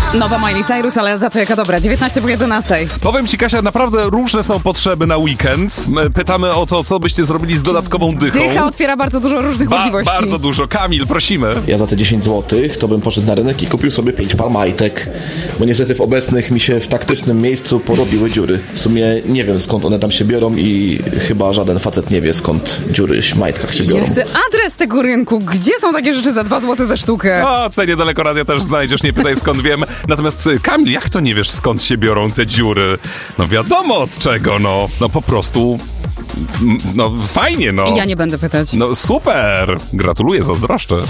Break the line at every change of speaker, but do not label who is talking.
Nowa Miley Cyrus, ale za to jaka dobra. 19:11.
Powiem ci, Kasia, naprawdę różne są potrzeby na weekend. Pytamy o to, co byście zrobili z dodatkową dychą.
Dycha otwiera bardzo dużo różnych możliwości.
Bardzo dużo. Kamil, prosimy.
Ja za te 10 zł to bym poszedł na rynek i kupił sobie 5 par majtek, bo niestety w obecnych mi się w taktycznym miejscu porobiły dziury. W sumie nie wiem, skąd one tam się biorą i chyba żaden facet nie wie, skąd dziury w majtkach się biorą.
Ja chcę adres tego rynku. Gdzie są takie rzeczy za 2 zł za sztukę?
A, tutaj niedaleko radia też znajdziesz, nie pytaj skąd wiem. Natomiast Kamil, jak to nie wiesz, skąd się biorą te dziury? No wiadomo od czego, no. No po prostu... No fajnie, no.
Ja nie będę pytać.
No super. Gratuluję, zazdroszczę.